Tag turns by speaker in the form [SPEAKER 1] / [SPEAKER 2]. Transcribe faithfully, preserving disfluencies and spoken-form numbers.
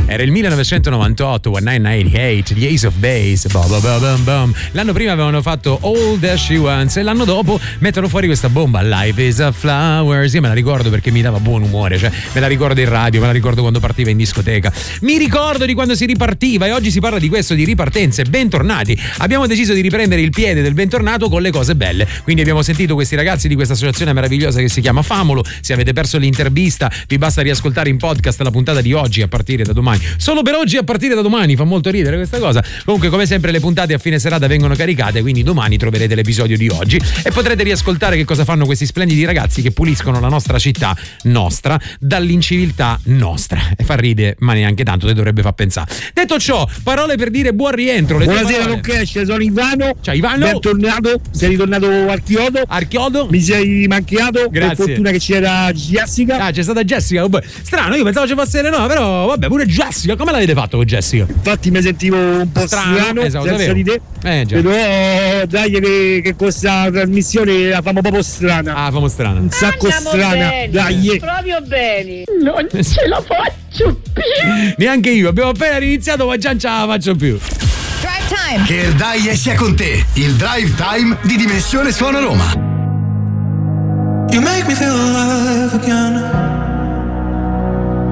[SPEAKER 1] Era il millenovecentonovantotto, millenovecentonovantotto, gli Ace of Base. Bum, bum, bum, bum. L'anno prima avevano fatto All That She Wants e l'anno dopo mettono fuori questa bomba, Life is a Flowers. Io me la ricordo perché mi dava buon umore, cioè me la ricordo in radio, me la ricordo quando partiva in discoteca, mi ricordo di quando si ripartiva, e oggi si parla di questo, di ripartenze. Bentornati. Abbiamo deciso di riprendere il piede del bentornato con le cose belle, quindi abbiamo sentito questi ragazzi di questa associazione meravigliosa che si chiama Famolo. Se avete perso l'intervista vi basta riascoltare in podcast la puntata di oggi a partire da domani, solo per oggi a partire da domani, fa molto ridere questa cosa. Comunque, come sempre, le puntate a fine serata vengono caricate, quindi domani troverete l'episodio di oggi e potrete riascoltare che cosa fanno questi splendidi ragazzi che puliscono la nostra città, nostra, dall'inciviltà nostra. E fa ride, ma neanche tanto, te dovrebbe far pensare. Detto ciò, parole per dire buon rientro. Le
[SPEAKER 2] Buonasera con Cash, sono Ivano.
[SPEAKER 1] Ciao Ivano.
[SPEAKER 2] Bentornato, sei ritornato al chiodo.
[SPEAKER 1] Al chiodo.
[SPEAKER 2] Mi sei macchiato.
[SPEAKER 1] Grazie.
[SPEAKER 2] Per fortuna che c'era Jessica.
[SPEAKER 1] Ah, c'è stata Jessica. Oh, strano, io pensavo ci fosse no, però vabbè, pure Jessica. Come l'avete fatto con Jessica?
[SPEAKER 2] Infatti mi sentivo un po' strano, strano
[SPEAKER 1] esatto,
[SPEAKER 2] senza di te.
[SPEAKER 1] Eh, già.
[SPEAKER 2] Però dai che, che questa trasmissione la famo proprio strana.
[SPEAKER 1] Ah, famo strana.
[SPEAKER 2] Un sacco
[SPEAKER 3] Andiamo
[SPEAKER 2] strana.
[SPEAKER 3] bene.
[SPEAKER 2] Dai.
[SPEAKER 3] Proprio bene. Non ce la faccio più.
[SPEAKER 1] Neanche io, abbiamo appena iniziato, ma già non ce la faccio più.
[SPEAKER 4] Drive Time.
[SPEAKER 5] Che il Dai sia con te. Il Drive Time di Dimensione Suono Roma.
[SPEAKER 6] You make me feel alive again.